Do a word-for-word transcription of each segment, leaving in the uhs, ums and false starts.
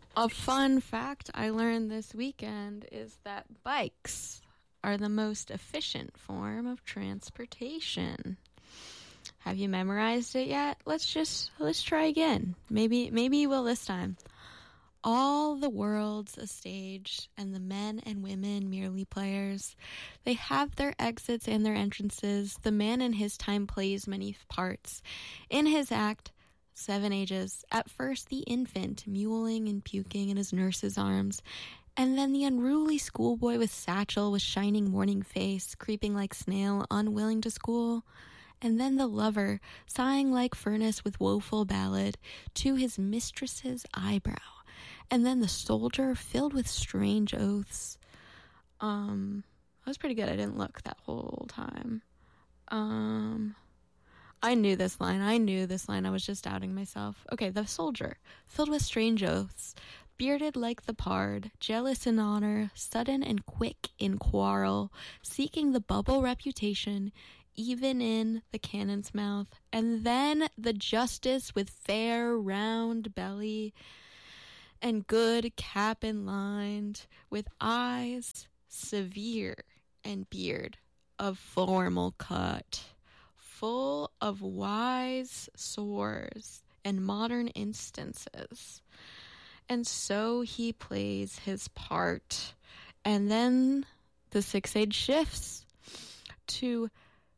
A fun fact I learned this weekend is that bikes are the most efficient form of transportation. Have you memorized it yet? Let's just let's try again. Maybe maybe you will this time. All the world's a stage, and the men and women merely players. They have their exits and their entrances. The man in his time plays many parts. In his act, seven ages, at first the infant, mewling and puking in his nurse's arms, and then the unruly schoolboy with satchel, with shining morning face, creeping like snail, unwilling to school. And then the lover, sighing like furnace with woeful ballad, to his mistress's eyebrow. And then the soldier, filled with strange oaths. Um, that was pretty good. I didn't look that whole time. Um, I knew this line. I knew this line. I was just doubting myself. Okay, the soldier, filled with strange oaths, bearded like the pard, jealous in honor, sudden and quick in quarrel, seeking the bubble reputation, even in the cannon's mouth. And then the justice with fair round belly and good cap enlined, with eyes severe and beard of formal cut, full of wise sores and modern instances. And so he plays his part. And then the six-age shifts to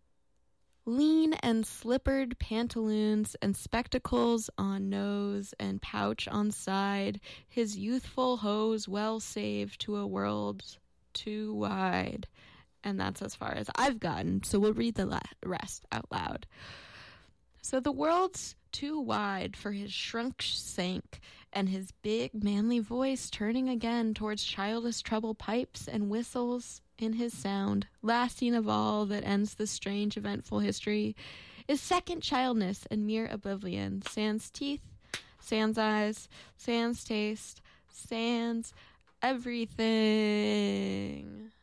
lean and slippered pantaloons and spectacles on nose and pouch on side, his youthful hose well saved to a world too wide. And that's as far as I've gotten, so we'll read the la- rest out loud. So the world's too wide for his shrunk sank, and his big manly voice turning again towards childish treble pipes and whistles in his sound. Last scene of all that ends the strange eventful history is second childness and mere oblivion. Sans teeth, sans eyes, sans taste, sans everything.